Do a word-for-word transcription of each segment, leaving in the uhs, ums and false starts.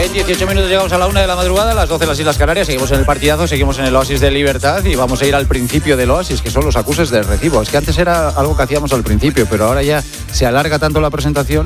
dieciocho minutos, llegamos a la una de la madrugada, a las doce en las Islas Canarias. Seguimos en el partidazo, seguimos en el Oasis de Libertad y vamos a ir al principio del Oasis, que son los acuses de recibo. Es que antes era algo que hacíamos al principio, pero ahora ya se alarga tanto la presentación,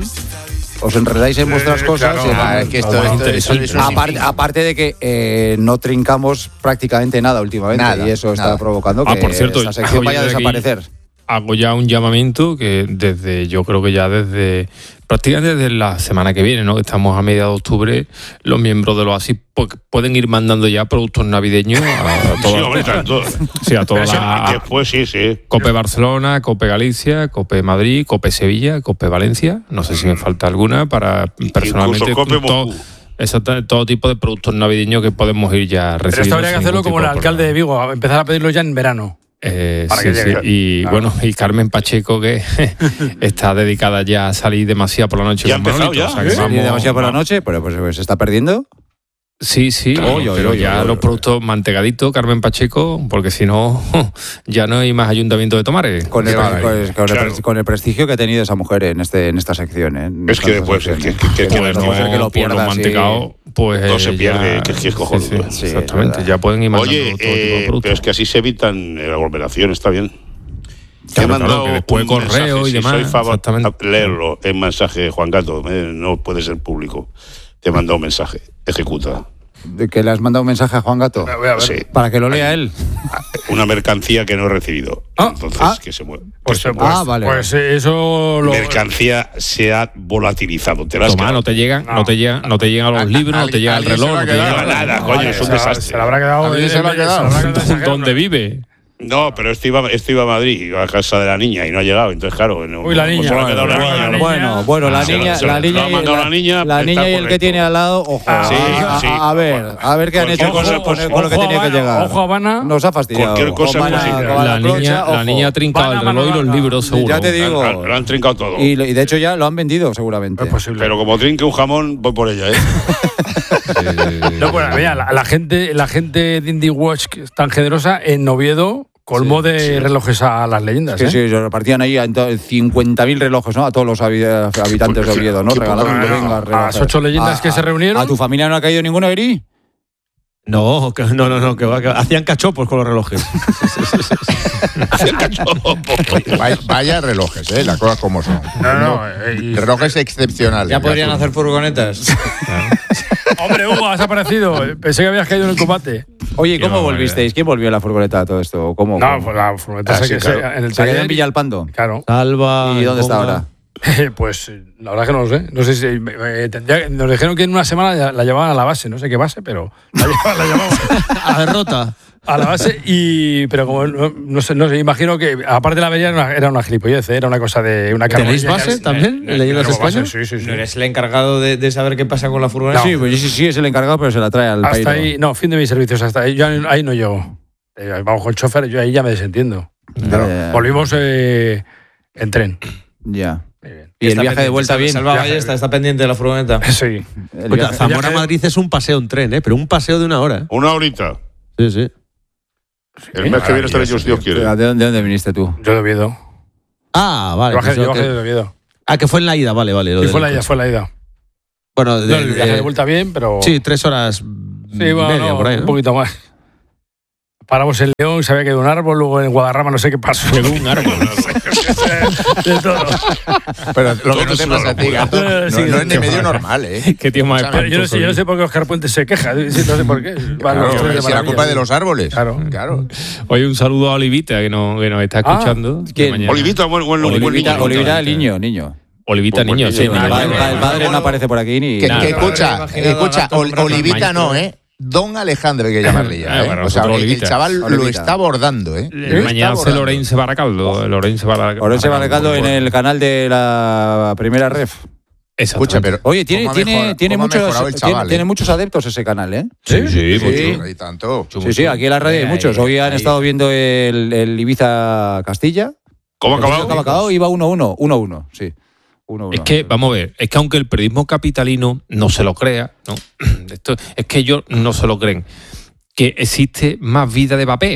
os enredáis en vuestras eh, cosas. Claro, y, ah, es que esto, no, esto, esto, esto, aparte, aparte de que eh, no trincamos prácticamente nada últimamente, nada, y eso está nada. provocando que ah, por cierto, esta sección vaya a desaparecer. Hago ya un llamamiento que desde, yo creo que ya desde prácticamente desde la semana que viene, ¿no? Que estamos a mediados de octubre, los miembros de los Oasis pueden ir mandando ya productos navideños a todas las sí, a todas las después sí, sí. Cope Barcelona, Cope Galicia, Cope Madrid, Cope Sevilla, Cope Valencia. No sé si me falta alguna para personalmente Cope todo, exacto, todo tipo de productos navideños que podemos ir ya recibiendo. Pero esto habría que hacerlo como el alcalde de Vigo, empezar a pedirlo ya en verano. Eh, sí, sí. Y claro. Bueno, y Carmen Pacheco, que está dedicada ya a salir demasiado por la noche. ¿Ya ha empezado ya? O sea, que ¿Sí? vamos, demasiado por la noche? Pero pues, pues se está perdiendo. Sí, sí, claro, pero yo, yo, ya yo, los yo. productos mantegaditos, Carmen Pacheco, porque si no, ya no hay más ayuntamiento de Tomares. Con el, Vale, con, el, con, claro. el, con el prestigio que ha tenido esa mujer en este en esta sección. ¿eh? En Es que después, es que, que, que, que, pues no, no, puede ser que lo pierdas, por lo mantecado, sí. pues no se ya, pierde, que, que es cojonudo. sí, sí, Sí, exactamente, es ya pueden ir mandando Oye, todo tipo de eh, productos. pero es que así se evitan la aglomeración, está bien. Te Claro, he mandado claro, que después un correo mensaje, y demás, si soy favor, exactamente. leerlo en mensaje, Juan Gato, eh, no puede ser público. Te he mandado un mensaje, ejecuta. ¿De que le has mandado un mensaje a Juan Gato? Voy a ver. Sí. Para que lo lea él. Una mercancía que no he recibido. Ah, Entonces, ah. que se mueve. Pues, que se pues, Ah, vale. pues eso lo... mercancía se ha volatilizado. Te la has Toma, quedado. no te llegan, no. No. te llegan, no te llegan los Al- libros, no te al- llega el alguien se reloj, lo ha no te quedado. llega nada, No, coño, vale, es un se la- desastre. Se la habrá quedado... ¿A alguien se la ha quedado? se la habrá quedado. ¿Dónde vive? No, pero esto iba, esto iba a Madrid, iba a casa de la niña y no ha llegado. Entonces, claro. No, Uy, la niña. se lo ha quedado la Bueno, niña, ¿no? Bueno, bueno, la Ah, se lo- niña, se lo- la lo niña, ha y- mandado la, la niña, la está niña y el que correcto. tiene al lado, ojo. Ah, Sí, a, sí. a, a ver, a ver qué han Cualquier hecho con, cosa, con, pues, con lo que ojo, tenía que Habana, llegar. ojo, Habana. Nos ha fastidiado. Cualquier cosa Ojo, es Habana, posible. con La clocha, niña, ojo. la niña ha trincado Van a el reloj y los mano libros, seguro. Ya te digo. Lo han- lo han trincado todo. Y, lo- y de hecho ya lo han vendido seguramente. Es posible. Pero como trinque un jamón, voy por ella, ¿eh? No, bueno, mira, la, la gente, la gente de Indie Watch, que es tan generosa, en Oviedo colmó Sí, de sí. relojes a las leyendas. Sí, ¿eh? sí, se repartían ahí a cincuenta mil relojes, ¿no? A todos los habi- habitantes de Oviedo, ¿no? Qué poca Regalando, broma. venga, A relojes. las ocho leyendas A- que se a- reunieron. ¿A tu familia no ha caído ninguno, Eri? No, que- no, no, no, que, va, que hacían cachopos con los relojes. Vaya, vaya relojes, ¿eh? Las cosas como son. No, no, eh, y- Relojes excepcionales. Ya podrían hacer furgonetas. Hombre, Hugo, has aparecido. Pensé que habías caído en el combate. Oye, ¿cómo Yo, volvisteis? ¿Quién volvió en la furgoneta a todo esto? ¿Cómo? No, cómo? pues la furgoneta Ah, se, sí, que claro. se- en el ¿Se quedó en taller. Villalpando? Claro. Salva. ¿Y dónde está Ponga. ahora? Pues la verdad que no lo sé. No sé si eh, tendría, nos dijeron que en una semana ya la llevaban a la base, no sé qué base, pero la llevaban, la llevaban A la derrota. a la base y pero como no, no sé, no sé, imagino que aparte de la avería era una, era una gilipollez, ¿eh? Era una cosa de una ¿Tenéis carbonería. base también en Leyendas de Tenemos base, España? Sí, sí, sí. ¿No eres el encargado de, de saber qué pasa con la furgoneta? Sí, pues sí, sí, es el encargado, pero se la trae al Hasta pairo. ahí, no, fin de mis servicios, hasta ahí, yo ahí no llego. Eh, vamos con el chofer, yo ahí ya me desentiendo. Claro, Ya, ya. volvimos eh, en tren. Ya. Muy bien. ¿Y el Está viaje de pendiente, vuelta Salva- bien? Salva Ballesta está pendiente de la furgoneta. Sí. El Oye, viaje- Zamora viaje- Madrid es un paseo en tren, ¿eh? Pero un paseo de una hora. Una horita. Sí, sí. El mes que viene estaré yo, si Dios quiere. ¿De dónde, de dónde viniste tú? Yo de Oviedo. Ah, vale. Yo bajé, pues yo yo bajé que- de Oviedo. Ah, que fue en la ida, vale, vale. lo Sí, del fue la ida, coche. fue la ida. Bueno, de, No, el viaje de- de vuelta bien, pero. Sí, tres horas Sí, y bueno, media no, por ahí, un ¿no? poquito más. Paramos en León, se había caído un árbol, luego en Guadarrama no sé qué pasó. Llegó un árbol. De todo. Pero lo que Todo no es te una pasa a ti, locura. Gato, no, Sí, no sí, es ni sí. medio normal, ¿eh? Qué tío más Escúchame, Yo no, sé, yo no sé por qué Oscar Puente se queja, sí, no sé por qué. Van Claro, los tres de si la maravilla. culpa es de los árboles. Claro. claro. Oye, un saludo a Olivita, que nos, que nos está Ah, escuchando. ¿quién? Mañana. Olivita, buen, buen, buen Olivita, niño. Olivita, el niño, niño. Olivita, Pues niño, buen sí. niño. niño. El padre, el padre- el padre no aparece por aquí ni Que, Nada, que claro, escucha, imaginado a escucha, Gato Ol- comprando Olivita maestro. no, ¿eh? Don Alejandro hay que llamarle ya, Ah, ¿eh? bueno, O sea, nosotros el, el Olivita. chaval lo Olivita. está abordando, ¿eh? El Lo está mañana hace abordando. Lorenzo Baracaldo. Lorenzo Baracaldo. Orense Baracaldo en el canal de la primera ref. Escucha, pero Oye, tiene, ¿cómo ha tiene, mejor- tiene, cómo ha muchos, mejorado el tiene, chaval, tiene eh? muchos adeptos ese canal, ¿eh? Sí, sí, Sí. mucho. Y tanto. Sí, sí, aquí en la radio hay Ahí, muchos. Hoy han ahí. estado viendo el, el Ibiza Castilla. ¿Cómo ha ¿Cómo acabado? acabado? Iba uno uno, uno uno, sí. uno uno. Es que, vamos a ver, es que aunque el periodismo capitalino no se lo crea, ¿no? Esto, es que ellos no se lo creen, que existe más vida de papel.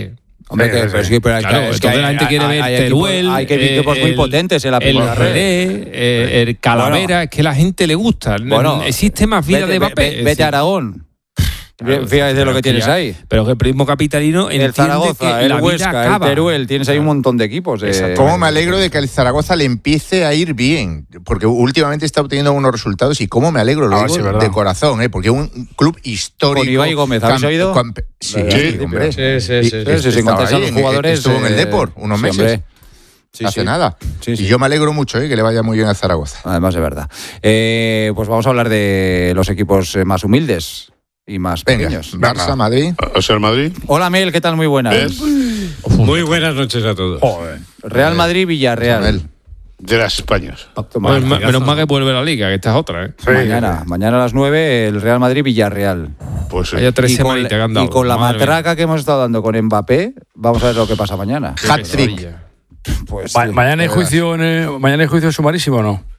Hombre, Sí, que, sí, pero sí. sí, pero es Claro, que, es que entonces la gente quiere ver hay equipos- Teruel, hay que equipos eh, muy el- potentes en la el primera red. Jerez, eh, el Calavera, Bueno. es que a la gente le gusta. Bueno, existe más vida vete, de Mbappé. ve- Vete a Aragón. Claro, Fíjate pero lo que es tienes ya- ahí. Pero que el periodismo capitalino El entiende Zaragoza, que el la vida Huesca, el acaba. Teruel, tienes ahí un montón de equipos. eh. ¿Cómo me alegro de que el Zaragoza le empiece a ir bien? Porque últimamente está obteniendo unos resultados y cómo me alegro, lo Ah, digo sí, verdad. de corazón, ¿eh? Porque es un club histórico. Con Ibai Gómez, ¿habéis camp- oído? camp- Sí, Sí, hombre. Sí, sí, sí, sí. Sí, sí, sin Estaba contar a ahí, los en- jugadores. estuvo en el eh, Depor unos sí, meses. hombre. Sí, hace sí. nada. Sí, sí. Y yo me alegro mucho, ¿eh? Que le vaya muy bien al Zaragoza. Además, de verdad. Eh, pues vamos a hablar de los equipos eh, más humildes y más Venga, pequeños. Barça, Madrid. O sea, el Madrid. Hola, Mel, ¿qué tal? Muy buenas. Muy buenas noches a todos. Joder. Real Madrid, Villarreal. Manuel. De las Españas. Toma, Pues, ma- menos mal que vuelve la liga, que esta es otra. ¿eh? Sí, mañana, mañana a las nueve, el Real Madrid, Villarreal. Pues sí. Haya tres Y con, semanitas que han dado. y con la Madre matraca que hemos estado dando con Mbappé, vamos a ver lo que pasa mañana. mía. Hat-trick. Qué pesadilla. Pues, Ma- sí, mañana hay de veras. juicio en el- mañana hay juicio sumarísimo o no.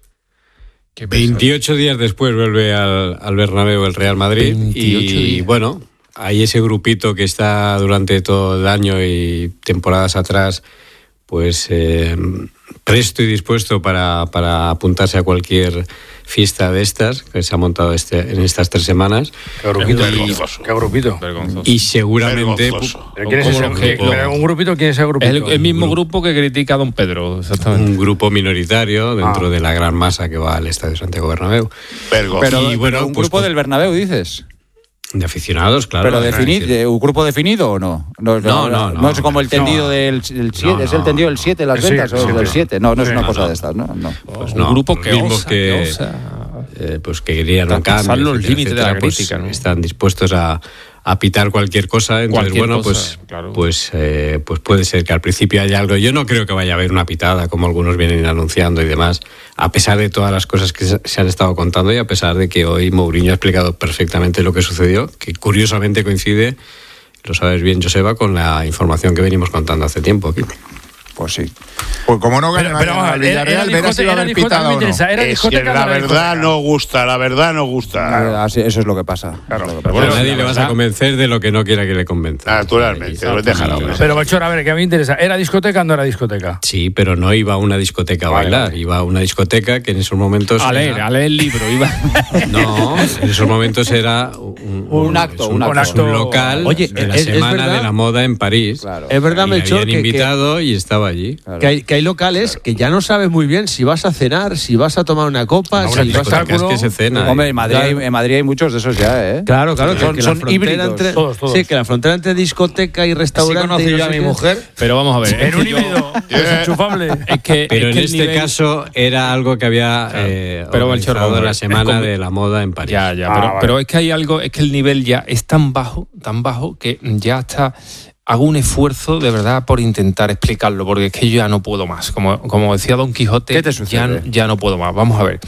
Qué pesadilla. veintiocho días después vuelve al, al Bernabéu el Real Madrid. veintiocho Y días. bueno, hay ese grupito que está durante todo el año y temporadas atrás, pues eh, presto y dispuesto para, para apuntarse a cualquier fiesta de estas que se ha montado este, en estas tres semanas. Qué grupito. Es vergonzoso. Qué grupito. Vergonzoso. Y seguramente... Vergonzoso. ¿Pero quién es ¿Cómo ese- lo qué- grupos? pero un grupito, ¿quién es ese grupito? Es el, el mismo grupo que critica a don Pedro, exactamente. Un grupo minoritario dentro Ah. de la gran masa que va al Estadio Santiago Bernabéu. Vergonzoso. Pero, Y bueno, pero un pues grupo con- del Bernabéu, dices. De aficionados, claro. pero era defini- decir, de, ¿un grupo definido o no? No, No, no, no. es como el tendido No. del el siete, No, es el no, tendido del no. siete, las Sí, ventas, o sí, el del sí. siete. No, no es Sí, una no, cosa no. de estas, ¿no? no. Pues un no, grupo los que mismos osa, que- que osa. eh, pues que querían un Traspasar cambio, los etcétera, límites de la etcétera, pues crítica, ¿no? están dispuestos a, a pitar cualquier cosa. Entonces, Cualquier bueno, cosa, pues, claro. pues, eh, pues puede ser que al principio haya algo. Yo no creo que vaya a haber una pitada, como algunos vienen anunciando y demás, a pesar de todas las cosas que se se han estado contando y a pesar de que hoy Mourinho ha explicado perfectamente lo que sucedió, que curiosamente coincide, lo sabes bien, Joseba, con la información que venimos contando hace tiempo aquí. Pues sí. Pues como no gane Pero, pero, mañana vamos a al ver, era- Villarreal, era verás si va a discoteca- haber era discoteca, pitada me o no. interesa, ¿era Es que discoteca o no la era verdad discoteca? no gusta, la verdad no gusta. Eh, así- eso es lo que pasa. Claro. Es lo que Pero pasa. a nadie la le vas verdad- a convencer de lo que no quiera que le convenza. Naturalmente, Y- déjalo, y- hombre. Pero, Melchor, a ver, que a mí me interesa. ¿Era discoteca o no era discoteca? Sí, pero no iba a una discoteca a Vale, bailar, vale. iba a una discoteca que en esos momentos... A leer, era- a leer el libro. Iba. No, en esos momentos era un, Un acto, es un es acto. un local Oye, de la es- es Semana verdad- de la Moda en París. Claro. Es verdad, Y le Melchor, habían que, que- invitado y estaba allí. Claro. que hay, que hay locales que ya no sabes muy bien si vas a cenar, si vas a tomar una copa, A si una vas a... discoteca. Es que se cena. Hombre, en Madrid, hay, Claro. en Madrid hay muchos de esos ya, ¿eh? Claro, claro, que, Son- que son la frontera híbridos. entre Todos, todos. sí, que la frontera entre discoteca y Así restaurante. conocí y no yo a sé mi qué. mujer. Pero vamos a ver. es En que un yo- híbrido, desenchufable. Es que, Pero es en que el este nivel- caso era algo que había eh, Pero, organizado Melchor, vamos a la ver, Semana es como- de la Moda en París. Ya, ya, Ah, pero, vale. pero es que hay algo, es que el nivel ya es tan bajo, tan bajo, que ya está. Hago un esfuerzo de verdad por intentar explicarlo, porque es que yo ya no puedo más. Como, como decía Don Quijote, ¿Qué te ya, sucede? ya no puedo más. Vamos a ver.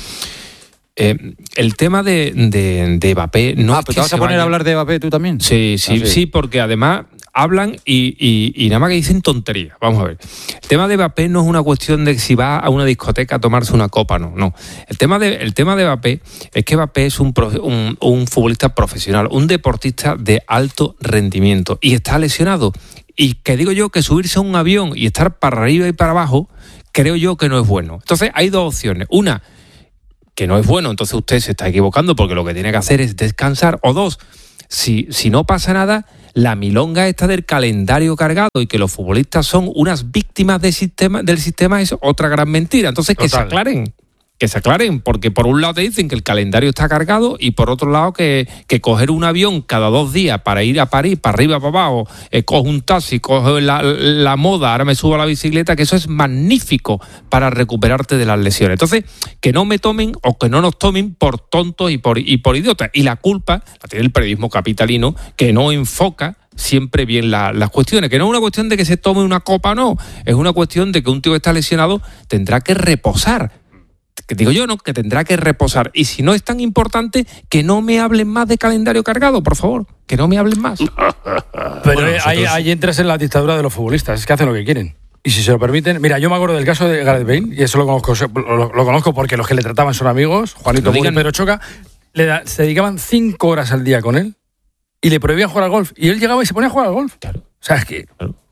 Eh, el tema de, de, de Mbappé no ah, es pues que te vas se a poner vaya- a hablar de Mbappé tú también. Sí, sí, Ah, sí, porque además hablan y, y, y nada más que dicen tonterías. Vamos a ver. El tema de Mbappé no es una cuestión de si va a una discoteca a tomarse una copa, no, no. El tema de, el tema de Mbappé es que Mbappé es un, profe- un, un futbolista profesional, un deportista de alto rendimiento y está lesionado. Y que digo yo que subirse a un avión y estar para arriba y para abajo, creo yo que no es bueno. Entonces hay dos opciones. Una, que no es bueno, entonces usted se está equivocando porque lo que tiene que hacer es descansar. O dos, si, si no pasa nada, la milonga esta del calendario cargado y que los futbolistas son unas víctimas del sistema, del sistema es otra gran mentira. Entonces que se Total. aclaren. Que se aclaren, porque por un lado te dicen que el calendario está cargado y por otro lado que, que coger un avión cada dos días para ir a París, para arriba, para abajo, eh, coge un taxi, coge la, la moda, ahora me subo a la bicicleta, que eso es magnífico para recuperarte de las lesiones. Entonces, que no me tomen o que no nos tomen por tontos y por, y por idiotas. Y la culpa la tiene el periodismo capitalino, que no enfoca siempre bien la, las cuestiones, que no es una cuestión de que se tome una copa, no, es una cuestión de que un tío que está lesionado tendrá que reposar. Que digo yo, ¿no? Que tendrá que reposar. Y si no es tan importante, que no me hablen más de calendario cargado, por favor. Que no me hablen más. Pero Bueno, eh, ahí, nosotros- ahí entras en la dictadura de los futbolistas, es que hacen lo que quieren. Y si se lo permiten, mira, yo me acuerdo del caso de Gareth Bale, y eso lo conozco, lo, lo conozco porque los que le trataban son amigos, Juanito No Muro y digan- Pedro Choca, le da- se dedicaban cinco horas al día con él y le prohibían jugar al golf. Y él llegaba y se ponía a jugar al golf. Claro. O sea, es que Claro.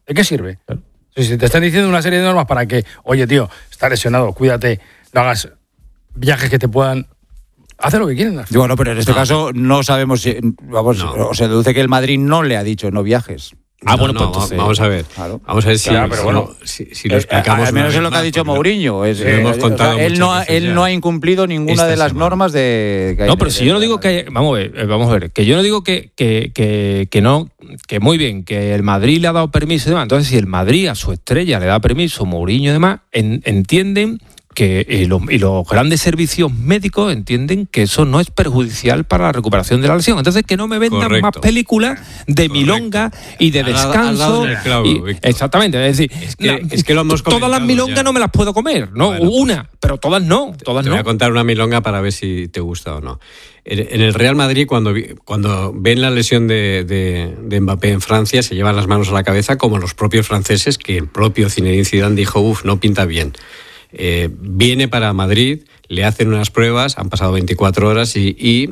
¿De qué sirve? Claro. Si te están diciendo una serie de normas para que, oye, tío, está lesionado, cuídate, no hagas viajes que te puedan... Hace lo que quieren hacer. Bueno, pero en este no. caso no sabemos si... Vamos, no. Se deduce que el Madrid no le ha dicho no viajes. Ah, no, bueno, pues no, entonces, vamos a ver. Claro. Vamos a ver si, claro, pero bueno, si, si lo explicamos. Al menos es lo que ha dicho Mourinho. Es, eh, hemos contado o sea, él, no ha, él no ha incumplido ninguna de las semana. normas de. Que no, pero si yo no digo que haya, vamos a ver, vamos a ver, que yo no digo que, que, que, que no, que muy bien, que el Madrid le ha dado permiso y demás. Entonces, si el Madrid a su estrella le da permiso, Mourinho y demás, en, entienden que y los, y los grandes servicios médicos entienden que eso no es perjudicial para la recuperación de la lesión. Entonces, que no me vendan Correcto. más películas de Correcto. milonga y de descanso. Has dado y, exactamente, es decir, es que, la, es que lo hemos todas las milongas ya. no me las puedo comer, no bueno, una, pero todas no, todas te no. Voy a contar una milonga para ver si te gusta o no. En el Real Madrid, cuando, cuando ven la lesión de, de, de Mbappé en Francia, se llevan las manos a la cabeza, como los propios franceses, que el propio Zinedine Zidane dijo, uff, no pinta bien. Eh, viene para Madrid, le hacen unas pruebas, han pasado veinticuatro horas y, y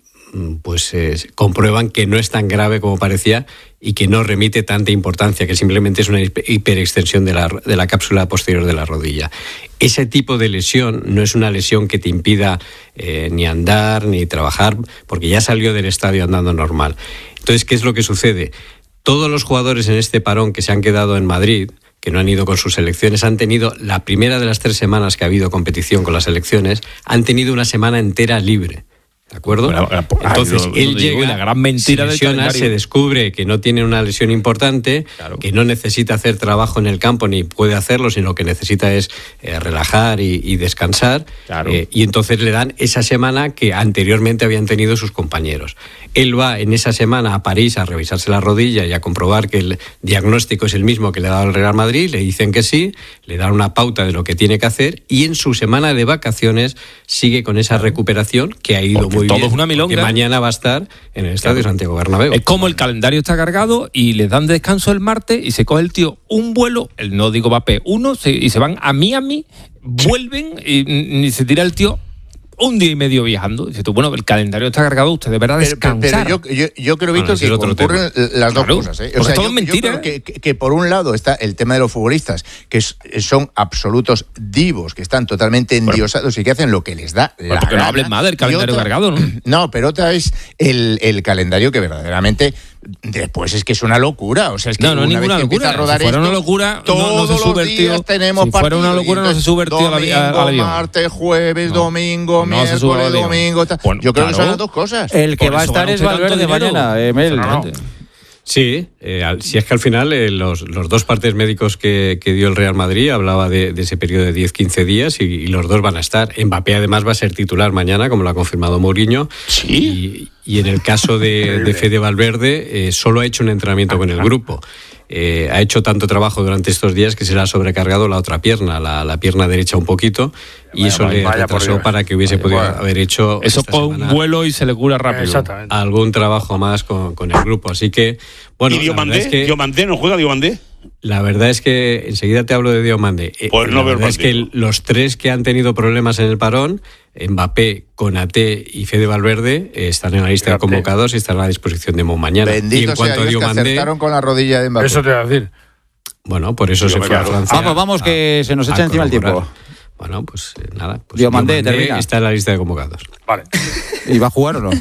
pues eh, comprueban que no es tan grave como parecía y que no remite tanta importancia, que simplemente es una hiperextensión de la, de la cápsula posterior de la rodilla. Ese tipo de lesión no es una lesión que te impida eh, ni andar ni trabajar, porque ya salió del estadio andando normal. Entonces, ¿qué es lo que sucede? Todos los jugadores en este parón que se han quedado en Madrid, que no han ido con sus selecciones, han tenido, la primera de las tres semanas que ha habido competición con las selecciones, han tenido una semana entera libre. ¿De acuerdo? Bueno, entonces, ay, él llega, la gran mentira se lesiona, se descubre que no tiene una lesión importante, claro. que no necesita hacer trabajo en el campo ni puede hacerlo, sino que necesita es eh, relajar y, y descansar. Claro. Eh, y entonces le dan esa semana que anteriormente habían tenido sus compañeros. Él va en esa semana a París a revisarse la rodilla y a comprobar que el diagnóstico es el mismo que le ha dado el Real Madrid, le dicen que sí, le dan una pauta de lo que tiene que hacer y en su semana de vacaciones sigue con esa recuperación que ha ido Porque muy todo bien. Es una milonga. Que mañana va a estar en el estadio claro. Santiago Bernabéu. Es como el calendario está cargado y les dan descanso el martes y se coge el tío un vuelo, el no digo Mbappé, uno, se, y se van a Miami, vuelven y, y se tira el tío un día y medio viajando. Dices tú, bueno, el calendario está cargado, usted deberá descansar. Pero, pero yo, yo, yo creo, Víctor, bueno, que concurren tema. las dos claro, cosas. ¿eh? O sea, todo yo, mentira. yo creo que, que, que por un lado está el tema de los futbolistas, que es, son absolutos divos, que están totalmente endiosados bueno, y que hacen lo que les da bueno, la porque gana. No hables más del calendario otra, cargado, ¿no? No, pero otra es el, el calendario que verdaderamente... Después es que es una locura, o sea, es que no, no una ninguna vez que locura. empieza a rodar si fuera esto, una locura, todos no, no se sube los el tío. días tenemos si fuera una locura, no se sube el tío al avión. Martes, jueves, no, domingo, no miércoles, domingo. Bueno, yo creo claro, que son las dos cosas. El que va a estar es Valverde mañana, Emel. No, no. Sí, eh, si es que al final eh, los, los dos partes médicos que, que dio el Real Madrid hablaba de, de ese periodo de diez quince días y, y los dos van a estar. Mbappé además va a ser titular mañana, como lo ha confirmado Mourinho. Sí. Y, y en el caso de, de Fede Valverde, eh, solo ha hecho un entrenamiento con el grupo. Eh, ha hecho tanto trabajo durante estos días que se le ha sobrecargado la otra pierna, la, la pierna derecha un poquito, y vaya, eso vaya, le vaya retrasó para que hubiese vaya, podido vaya. haber hecho eso con un vuelo y se le cura rápido. Exactamente. Algún trabajo más con, con el grupo. Así que, bueno, ¿y Diomandé? Es que, ¿Diomandé no juega Diomandé? La verdad es que enseguida te hablo de Diomandé. Pues no la veo verdad es que los tres que han tenido problemas en el parón, Mbappé, Konaté y Fede Valverde, eh, están en la lista Fíjate. de convocados y están a la disposición de mañana. Bendito y en cuanto a Diomandé, que acertaron con la rodilla de Mbappé. Eso te voy a decir. Bueno, por eso sí, se fue claro. a Francia. Vamos, vamos, que a, se nos echa encima el tiempo. Bueno, pues eh, nada. Pues Diomandé, termina. Está en la lista de convocados. Vale. ¿Y va a jugar o no?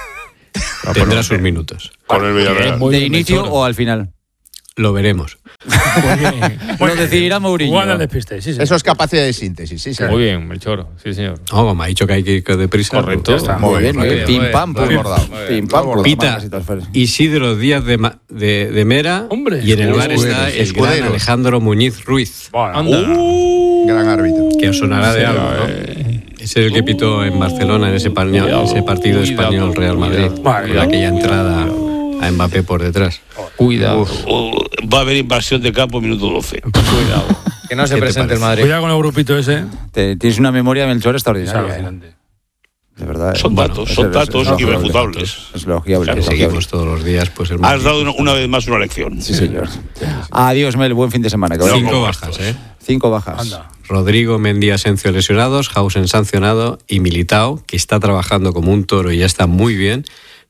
Tendrá sus minutos. Con el Villarreal. ¿De inicio o al final? Lo veremos. Muy bien. Lo decidirá Mourinho. Igual al despiste, sí, sí. Eso es capacidad de síntesis, sí, sí. Muy bien, Melchor. Sí, señor. No, como ha dicho que hay que ir deprisa. Correcto. Está. Muy, muy bien, muy bien. Pim pam, pum bordado. Pim pam, bordado. Pita Isidro Díaz de, de, de Mera. Hombre. Y en el bar está el escuderos. gran Alejandro Muñiz Ruiz. Bueno, uh, gran árbitro. Que os sonará de algo, ¿no? Eh. Es el que pitó en Barcelona en ese, paño, en ese partido español Real Madrid. Con aquella entrada a Mbappé por detrás. Cuidado. Uh, va a haber invasión de campo minuto doce. Cuidado. Que no se presente el Madrid. Cuidado con el grupito ese. Te, tienes una memoria, Melchor, extraordinaria. ¿eh? De verdad. Son bueno, datos, son datos es, es, irrefutables. Es logiable. Que seguimos todos los días. Pues el Has dado una, una vez más una lección. Sí, señor. Adiós, Mel. Buen fin de semana. Que Cinco bajas, ¿eh? Cinco bajas. Anda. Rodrigo, Mendy, Asencio lesionados, Hausen sancionado y Militao, que está trabajando como un toro y ya está muy bien,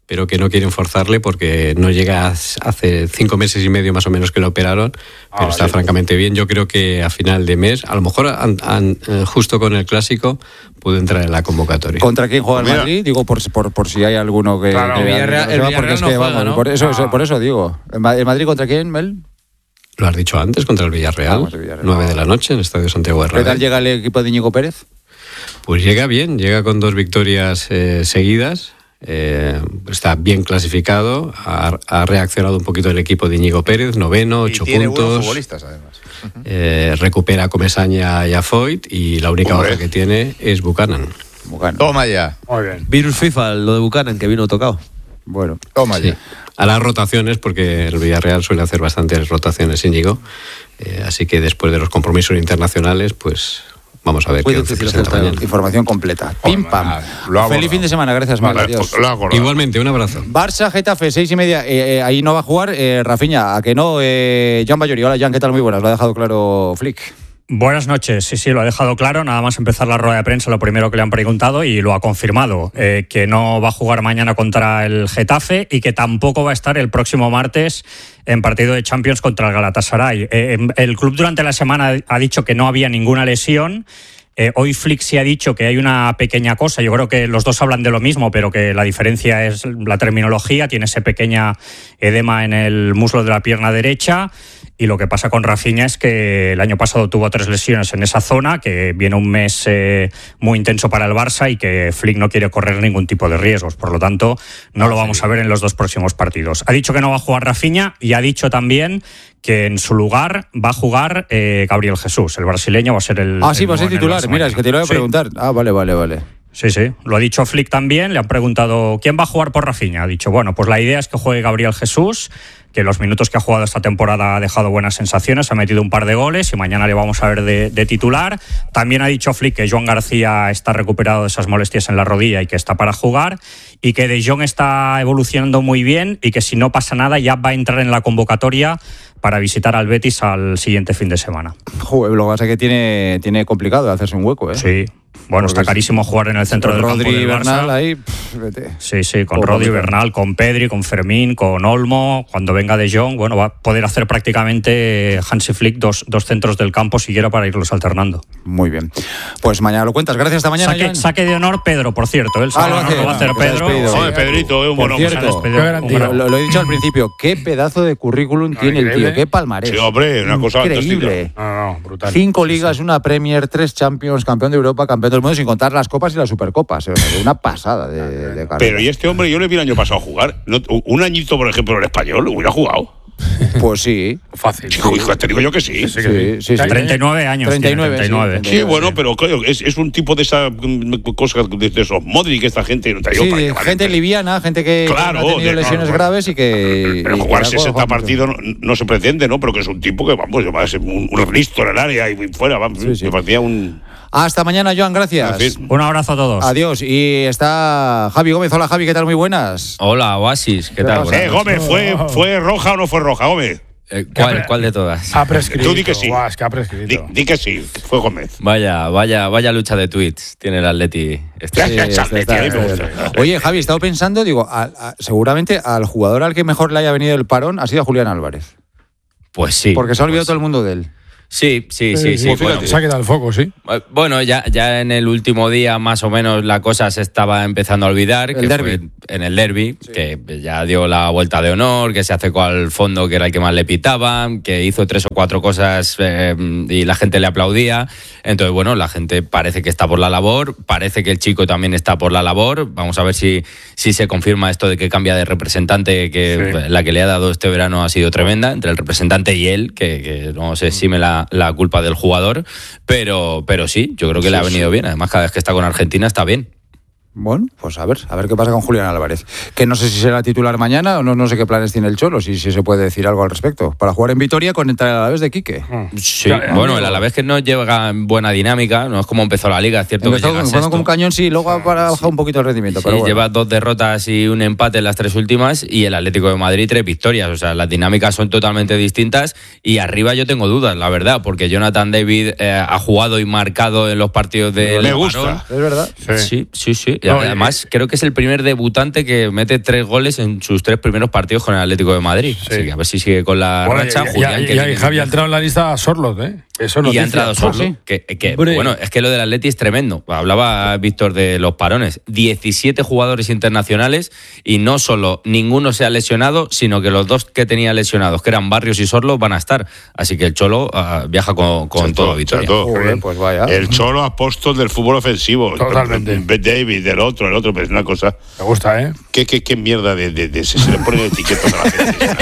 pero que no quieren forzarle porque no llega hace cinco meses y medio más o menos que lo operaron, pero ah, está vale. francamente bien. Yo creo que a final de mes, a lo mejor an, an, justo con el Clásico, puede entrar en la convocatoria. ¿Contra quién juega el Mira. Madrid? Digo, por, por, por si hay alguno que... Claro, que el Villarreal, el Villarreal es no que, juega, vamos, ¿no? por, eso, Ah. por eso digo. ¿El Madrid contra quién, Mel? Lo has dicho antes, contra el Villarreal, Vamos, el Villarreal. nueve de la noche en el Estadio Santiago ¿Qué tal Bernabéu. llega el equipo de Íñigo Pérez? Pues llega bien, llega con dos victorias eh, seguidas. Eh, está bien clasificado, ha, ha reaccionado un poquito el equipo de Íñigo Pérez, noveno, ocho y tiene buenos puntos. futbolistas, además. Eh, recupera a Comesaña y a Foyt y la única Hombre. baja que tiene es Buchanan. Bueno, Toma ya, Muy bien. Virus FIFA, lo de Buchanan, que vino tocado. bueno. toma Sí. ya. A las rotaciones, porque el Villarreal suele hacer bastantes rotaciones Íñigo, eh, así que después de los compromisos internacionales, pues vamos a ver qué once presenta mañana. Información completa. Pim, pam. nada, lo hago, Feliz lo fin de semana, gracias, Mel. Vale, Adiós. pues lo hago, lo hago. Igualmente, un abrazo. Barça, Getafe, seis y media. Eh, eh, ahí no va a jugar eh, Rafinha, ¿a que no? Eh, Jan Bayori. Hola, Jan, ¿qué tal? Muy buenas. Lo ha dejado claro Flick. Buenas noches, sí, sí, lo ha dejado claro. Nada más empezar la rueda de prensa, lo primero que le han preguntado y lo ha confirmado, eh, que no va a jugar mañana contra el Getafe y que tampoco va a estar el próximo martes en partido de Champions contra el Galatasaray. Eh, el club durante la semana ha dicho que no había ninguna lesión. Eh, hoy Flick sí ha dicho que hay una pequeña cosa, yo creo que los dos hablan de lo mismo, pero que la diferencia es la terminología, tiene ese pequeña edema en el muslo de la pierna derecha. Y lo que pasa con Rafinha es que el año pasado tuvo tres lesiones en esa zona, que viene un mes eh, muy intenso para el Barça y que Flick no quiere correr ningún tipo de riesgos. Por lo tanto, no lo vamos a ver en los dos próximos partidos. Ha dicho que no va a jugar Rafinha y ha dicho también que en su lugar va a jugar eh, Gabriel Jesús. El brasileño va a ser el... Ah, sí, el va a ser nuevo en el titular. Barça Mira, mañana. es que te lo voy a Sí. preguntar. Ah, vale, vale, vale. Sí, sí, lo ha dicho Flick también, le han preguntado ¿quién va a jugar por Rafinha? Ha dicho, bueno, pues la idea es que juegue Gabriel Jesús, que los minutos que ha jugado esta temporada ha dejado buenas sensaciones, ha metido un par de goles y mañana le vamos a ver de, de titular. También ha dicho Flick que Joan García está recuperado de esas molestias en la rodilla y que está para jugar, y que De Jong está evolucionando muy bien y que si no pasa nada ya va a entrar en la convocatoria para visitar al Betis al siguiente fin de semana. Joder, lo que pasa es que tiene, tiene complicado hacerse un hueco, ¿eh? Sí. Bueno, Porque está carísimo jugar en el centro del campo Rodri del Bernal Barça. ahí, pff, vete. Sí, sí, con Poco Rodri complicado. Bernal, con Pedri, con Fermín, con Olmo. Cuando venga De Jong, bueno, va a poder hacer prácticamente Hansi Flick dos, dos centros del campo siquiera para irlos alternando. Muy bien. Pues mañana lo cuentas. Gracias, hasta mañana, Saque, Jan. saque de honor Pedro, por cierto. El Ah, saque lo de honor hace, lo va a hacer que se ha Pedro. despedido. Sí, Joder, Pedrito, eh, un Por mono. cierto, se ha despedido. qué garantía. Un gran- Lo, lo he dicho al principio, qué pedazo de currículum tiene el tío, increíble. qué palmarés. Sí, hombre, una cosa increíble. No, no, brutal. Cinco ligas, una Premier, tres Champions, campeón de Europa, campeón del mundo, sin contar las copas y las supercopas. O sea, una pasada de, de carrera. Pero y este hombre, yo le vi el año pasado jugar. No, un añito, por ejemplo, en el español, hubiera jugado. Pues sí. Fácil. Hijo, hijo, te digo yo que sí. Sí, Sí, sí, sí. treinta y nueve años. treinta y nueve, tiene, treinta y nueve. sí. Sí, bueno, pero claro, es, es un tipo de esa mm, cosa de, de esos Modric, esta gente. No te digo Sí, para de llevar- gente liviana, gente que Claro, no ha tenido de- lesiones no, no, graves y que... Pero y jugar que sesenta juega mucho. partidos no, no se pretende, ¿no? Pero que es un tipo que, vamos, va a ser un, un risto en el área y fuera, vamos. Sí, sí. Me parecía un... Hasta mañana, Joan, gracias. En fin. Un abrazo a todos. Adiós. Y está Javi Gómez. Hola, Javi, ¿qué tal? Muy buenas. Hola, Oasis, ¿qué tal? pasa? Eh, Gómez, ¿fue, ¿fue roja o no fue roja, Gómez? Eh, ¿cuál, ¿Cuál de todas? Ha prescrito. Tú di que sí. Guau, es que ha prescrito. Di, di que sí, fue Gómez. Vaya, vaya, vaya lucha de tweets tiene el Atleti. Este. Sí, Sí, está- Atleti, está- a mí me está- gusta. Oye, Javi, he estado pensando, digo, a- a- seguramente al jugador al que mejor le haya venido el parón ha sido a Julián Álvarez. Pues sí. Porque se ha olvidado pues todo el mundo de él. Sí, sí, sí, sí. Pues bueno. fíjate, se ha quedado el foco, sí. Bueno, ya, ya en el último día más o menos la cosa se estaba empezando a olvidar, El que derbi. fue en el derbi, que ya dio la vuelta de honor, que se acercó al fondo que era el que más le pitaba, que hizo tres o cuatro cosas eh, y la gente le aplaudía. Entonces, bueno, la gente parece que está por la labor, parece que el chico también está por la labor. Vamos a ver si, si se confirma esto de que cambia de representante, que Sí. la que le ha dado este verano ha sido tremenda, entre el representante y él, que, que no se exime la, la culpa del jugador, pero, pero sí, yo creo que le ha venido bien. Además, cada vez que está con Argentina está bien. Bueno, pues a ver, a ver qué pasa con Julián Álvarez. Que no sé si será titular mañana o no, no sé qué planes tiene el Cholo, si, si se puede decir algo al respecto. Para jugar en Vitoria con el Alavés de Quique. Sí, Ya, bueno, amigo. el Alavés que no lleva buena dinámica, no es como empezó la liga, es cierto Empezó que llega jugando sexto. con un cañón, sí, luego ha para bajar un poquito el rendimiento. Sí, pero bueno. lleva dos derrotas y un empate en las tres últimas y el Atlético de Madrid tres victorias. O sea, las dinámicas son totalmente distintas y arriba yo tengo dudas, la verdad, porque Jonathan David eh, ha jugado y marcado en los partidos de Me gusta. Es verdad. Sí, sí, sí. Y además, creo que es el primer debutante que mete tres goles en sus tres primeros partidos con el Atlético de Madrid. Sí. Así que a ver si sigue con la bueno, racha. Y, Julián, y, que y, y Javi ha entrado en la lista Sorloth, ¿eh? Eso y ha entrado Sorloth. ¿Sí? Que, que, bueno, es que lo del Atleti es tremendo. Hablaba Víctor de los parones. diecisiete jugadores internacionales y no solo ninguno se ha lesionado, sino que los dos que tenía lesionados, que eran Barrios y Sorloth, van a estar. Así que el Cholo uh, viaja con, con todo, Vitoria. Joder, pues vaya. El Cholo apóstol del fútbol ofensivo. Totalmente. Ben David, del otro, el otro, pues una cosa. Me gusta, ¿eh? ¿Qué, qué, qué mierda de, de, de, de se le ponen etiquetas a la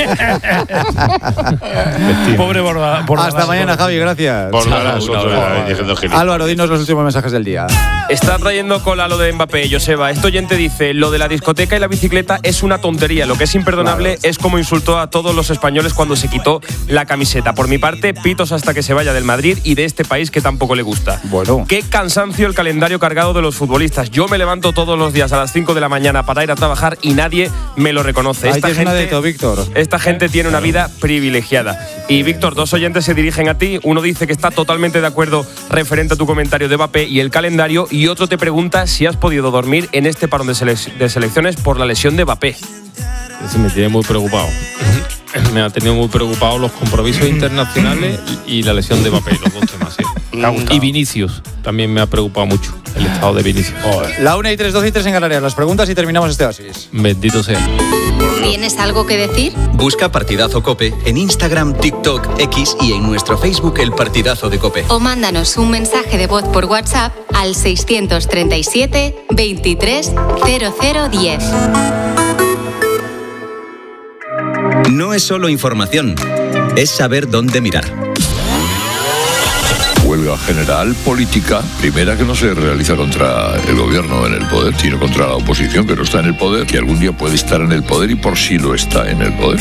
gente? Pobre Borda. Borda Hasta mañana, Borda. Javi, gracias. Borda, Álvaro, dinos los últimos mensajes del día. Está trayendo cola lo de Mbappé, Joseba. Este oyente dice, lo de la discoteca y la bicicleta es una tontería. Lo que es imperdonable claro. es como insultó a todos los españoles cuando se quitó la camiseta. Por mi parte, pitos hasta que se vaya del Madrid y de este país que tampoco le gusta. Bueno. Qué cansancio el calendario cargado de los futbolistas. Yo me levanto todos los días a las cinco de la mañana para ir a trabajar y nadie me lo reconoce. Esta gente, de todo, Víctor. Esta gente tiene una vida privilegiada. Y Víctor, dos oyentes se dirigen a ti. Uno dice que está totalmente de acuerdo referente a tu comentario de Mbappé y el calendario, y otro te pregunta si has podido dormir en este parón de, sele- de selecciones por la lesión de Mbappé. Eso me tiene muy preocupado. Me ha tenido muy preocupado los compromisos internacionales y la lesión de Mbappé, los dos temas, sí. Y Vinicius, también me ha preocupado mucho el estado de Vinicius. La una y tres, doce y tres en Canarias. Las preguntas y terminamos este oasis. Bendito sea. ¿Tienes algo que decir? Busca Partidazo COPE en Instagram, TikTok, X y en nuestro Facebook El Partidazo de COPE. O mándanos un mensaje de voz por WhatsApp al seiscientos treinta y siete, veintitrés, cero cero diez. No es solo información, es saber dónde mirar. Huelga general política, primera que no se realiza contra el gobierno en el poder, sino contra la oposición que no está en el poder, que algún día puede estar en el poder y por sí lo está en el poder.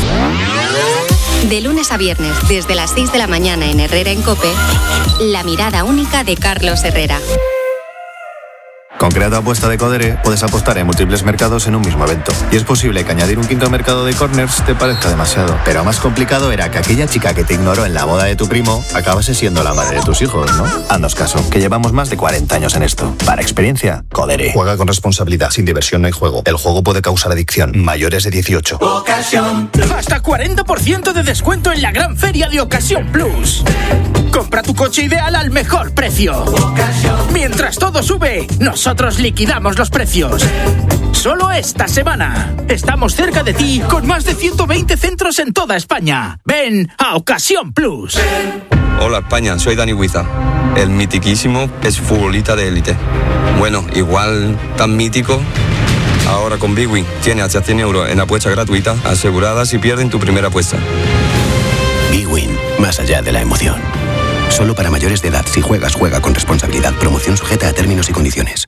De lunes a viernes, desde las seis de la mañana en Herrera en COPE, la mirada única de Carlos Herrera. Con Creato Apuesta de Codere puedes apostar en múltiples mercados en un mismo evento. Y es posible que añadir un quinto mercado de corners te parezca demasiado. Pero más complicado era que aquella chica que te ignoró en la boda de tu primo acabase siendo la madre de tus hijos, ¿no? Haznos caso, que llevamos más de cuarenta años en esto. Para experiencia, Codere. Juega con responsabilidad, sin diversión no hay juego. El juego puede causar adicción. Mayores de dieciocho. Ocasión. Hasta cuarenta por ciento de descuento en la gran feria de Ocasión Plus. Compra tu coche ideal al mejor precio. Ocasión. Mientras todo sube, nosotros liquidamos los precios. Solo esta semana. Estamos cerca de ti con más de ciento veinte centros en toda España. Ven a Ocasión Plus. Hola España, soy Dani Huiza. El mitiquísimo es futbolista de élite. Bueno, igual tan mítico. Ahora con Bwin tiene hasta cien euros en apuesta gratuita asegurada si pierden tu primera apuesta. Bwin, más allá de la emoción. Solo para mayores de edad. Si juegas, juega con responsabilidad. Promoción sujeta a términos y condiciones.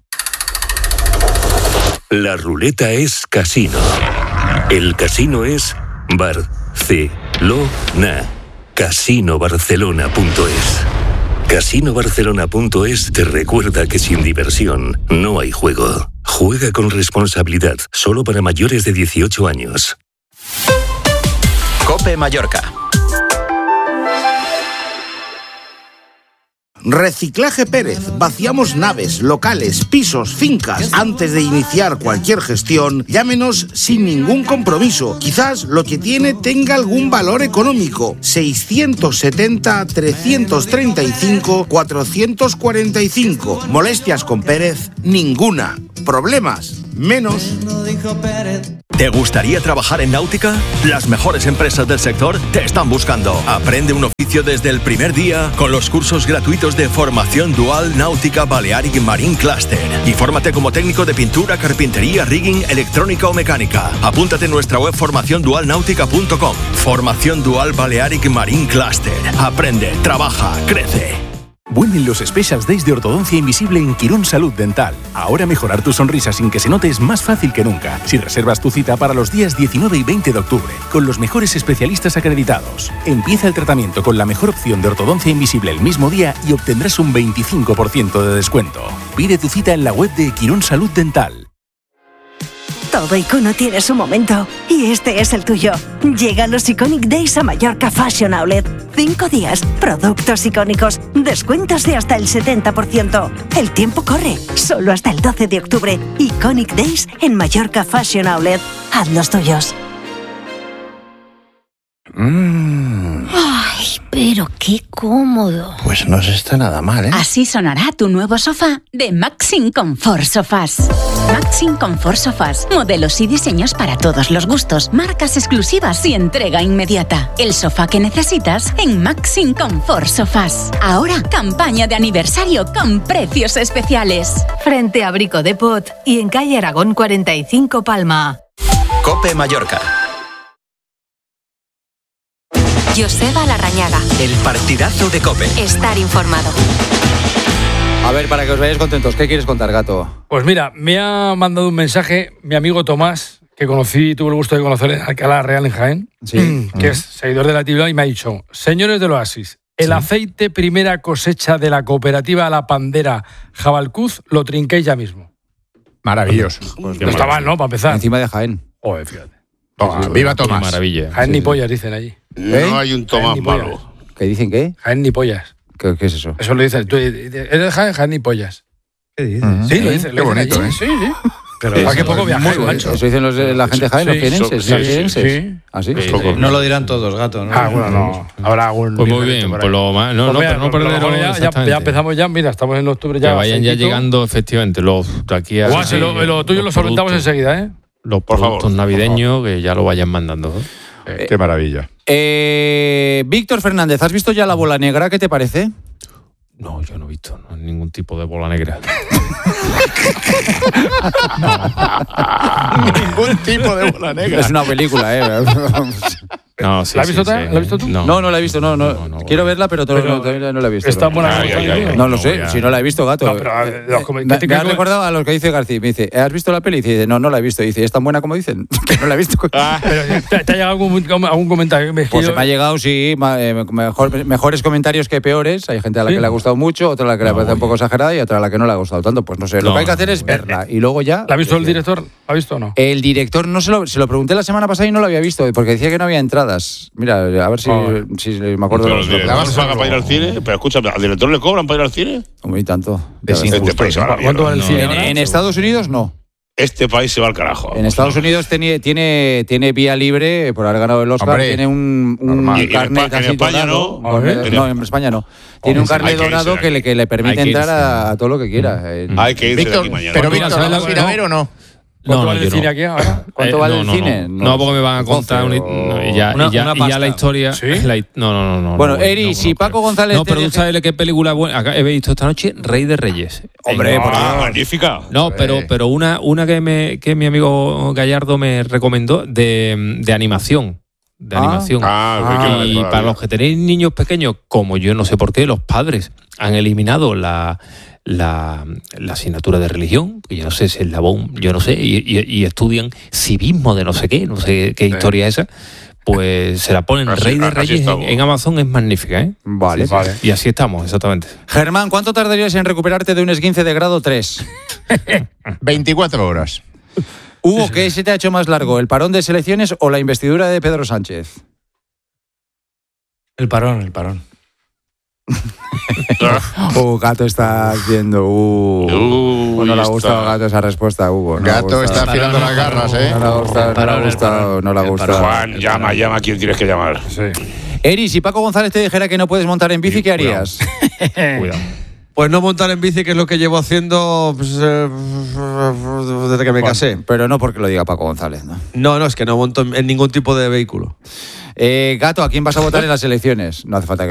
La ruleta es casino. El casino es Barcelona. casino barcelona punto es. casino barcelona punto es te recuerda que sin diversión no hay juego. Juega con responsabilidad. Solo para mayores de dieciocho años. COPE Mallorca. Reciclaje Pérez. Vaciamos naves, locales, pisos, fincas. Antes de iniciar cualquier gestión, llámenos sin ningún compromiso. Quizás lo que tiene tenga algún valor económico. seiscientos setenta, trescientos treinta y cinco, cuatrocientos cuarenta y cinco. Molestias con Pérez, ninguna. Problemas, menos. ¿Te gustaría trabajar en náutica? Las mejores empresas del sector te están buscando. Aprende un oficio desde el primer día con los cursos gratuitos de formación dual Náutica Balearic Marine Cluster. Y fórmate como técnico de pintura, carpintería, rigging, electrónica o mecánica. Apúntate en nuestra web formación dual náutica punto com. Formación Dual Balearic Marine Cluster. Aprende, trabaja, crece. Vuelven los Specials Days de Ortodoncia Invisible en Quirón Salud Dental. Ahora mejorar tu sonrisa sin que se note es más fácil que nunca. Si reservas tu cita para los días diecinueve y veinte de octubre, con los mejores especialistas acreditados. Empieza el tratamiento con la mejor opción de ortodoncia invisible el mismo día y obtendrás un veinticinco por ciento de descuento. Pide tu cita en la web de Quirón Salud Dental. Todo icono tiene su momento y este es el tuyo. Llegan los Iconic Days a Mallorca Fashion Outlet. Cinco días, productos icónicos, descuentos de hasta el setenta por ciento. El tiempo corre, solo hasta el doce de octubre. Iconic Days en Mallorca Fashion Outlet. Haz los tuyos. Mm. Ay, pero qué cómodo. Pues no se está nada mal, ¿eh? Así sonará tu nuevo sofá de Maxim Comfort Sofás. Maxim Comfort Sofás. Modelos y diseños para todos los gustos. Marcas exclusivas y entrega inmediata. El sofá que necesitas en Maxim Comfort Sofás. Ahora, campaña de aniversario con precios especiales. Frente a Brico de Pot y en calle Aragón cuarenta y cinco Palma. COPE Mallorca. Joseba Larrañaga. El partidazo de COPE. Estar informado. A ver, para que os vayáis contentos, ¿qué quieres contar, Gato? Pues mira, me ha mandado un mensaje mi amigo Tomás, que conocí, tuve el gusto de conocer en Alcalá Real, en Jaén, sí. que uh-huh. es seguidor de la actividad, y me ha dicho: señores del Oasis, el sí. aceite primera cosecha de la cooperativa La Pandera Jabalcuz lo trinquéis ya mismo. Maravilloso. Pues no está mal, ¿no? Para empezar. Encima de Jaén. Joder, fíjate. Toma, viva Tomás. Qué maravilla. Jaén sí, ni sí. pollas, dicen allí. ¿Eh? No hay un Tomás malo. ¿Qué dicen qué? Jaén ni pollas. ¿Qué, qué es eso? Eso lo dicen. Tú, ¿eres de Jaén? Jaén ni pollas. ¿Qué dices? Uh-huh. Sí, lo dicen. Qué lo dicen bonito, allí. ¿eh? Sí, sí. Pero ¿Para qué eso poco es viajáis, muy macho? ¿Eso dicen los de la gente de Jaén, Sí, los jienenses? sí, los sí, jienenses? sí. ¿Ah, sí? Sí, Sí, no lo dirán todos, Gato, ¿no? Ah, bueno, no. Habrá algún. Pues muy bien, pues lo más. No, Pues no, mira, pero no pues lo perder. mejor ya, ya, ya empezamos ya, mira, estamos en octubre ya. Que vayan ya aceitito. llegando, efectivamente, los de aquí a. Guau, si lo, lo tuyo lo solventamos enseguida, ¿eh? Los Por productos favor, navideños que ya lo vayan mandando. ¿eh? Eh, Qué maravilla. Eh, Víctor Fernández, ¿has visto ya la bola negra? ¿Qué te parece? No, yo no he visto no, ningún tipo de bola negra. Ningún tipo de bola negra. Es una película, ¿eh? No, sí, ¿La has visto, sí, tú? sí. ¿La has visto tú? No, No, no la he visto, no, no. No, no, Quiero verla, pero, pero no, todavía no la he visto. Está buena. Ay, ay, ay, No lo No, sé, ya. si no la he visto, Gato. No, pero, a ver, los come- me, ¿qué- me ha qué- recordado a lo que dice García. Me dice, ¿has visto la peli? Y dice, no, no la he visto. Y dice, ¿es tan buena como dicen? Que no la he visto. Pero, ¿te, te ha llegado algún, algún comentario? Me Pues yo- se me ha llegado, sí, ma- eh, mejor, mejores comentarios que peores. Hay gente a la ¿Sí? que le ha gustado mucho, otra a la que le No, parece un oye. poco exagerada y otra a la que no le ha gustado tanto. Pues no sé, lo No, que hay que hacer no, es no. verla. Y luego ya... ¿La ha visto el eh, director? ¿La ha visto o no? El director, no se lo, se lo pregunté la semana pasada y no lo había visto, porque decía que no había entradas. Mira, a ver si, Oh. si me acuerdo. Pero de el los director nombres. paga para ir al cine. Pero escúchame, ¿al director le cobran para ir al cine? Hombre, y tanto. Es Ya ves. injusto. Este país se va a la ¿Cuánto vale el mierda. cine En, ahora? en Estados Unidos no. Este país se va al carajo. En Estados Unidos tiene, tiene, tiene vía libre por haber ganado el Oscar. Hombre, tiene un, un normal. Y- y en carnet Espa- en así España dorado. no. Carnet- A ver. no, en España no. Tiene un Hay carnet que irse dorado de que le, aquí. que le permite Hay que entrar irse. a, a todo lo que quiera. Eh, Hay que irse de Víctor, aquí mañana. pero Mira, Víctor, ¿sabes ¿vas la- a ir a no? ver o no? ¿Cuánto No, vale no, el yo cine no. aquí ahora? ¿Cuánto Eh, vale no, el no, cine? No, no, porque me van a contar doce un- o- no, y ya, Una- y ya, una y ya la pasta. historia. ¿Sí? la hi- no, no, no, no. Bueno, no, Eri, no, si no, Paco pero- González No, te pero tú deje- sabes qué película buena. Acá he visto esta noche Rey de Reyes. Hombre, En- por Ah, Dios. magnífica. No, pero, pero una, una que, me, que mi amigo Gallardo me recomendó de, de animación. De Ah. animación. Ah, y para los que tenéis niños pequeños, como yo no sé por qué, los padres han eliminado la, la, la asignatura de religión, que yo no sé si es la B O M, yo no sé, y, y, y estudian civismo de no sé qué, no sé qué historia es esa. Pues se la ponen Así- Rey de así Reyes en, estamos. en Amazon, es magnífica, ¿eh? Vale. Vale. Y así estamos, exactamente. Germán, ¿cuánto tardarías en recuperarte de un esguince de grado tres? veinticuatro horas. Hugo, ¿qué se te ha hecho más largo? ¿El parón de selecciones o la investidura de Pedro Sánchez? El parón, el parón. Uh, Gato está haciendo. Uh, Uy, no le ha está. gustado Gato esa respuesta, Hugo. No le ha Gato gustado. está afilando las garras, ¿eh? No le ha gustado, no le ha gustado, no le ha gustado. Juan, llama, llama a quien tienes que llamar. Eri, si Paco González te dijera que no puedes montar en bici, ¿qué harías? Cuidado. Pues no montar en bici, que es lo que llevo haciendo pues, eh, desde que me casé. Pero no porque lo diga Paco González, ¿no? No, no, es que no monto en, en ningún tipo de vehículo. Eh, Gato, ¿a quién vas a votar en las elecciones? No hace falta que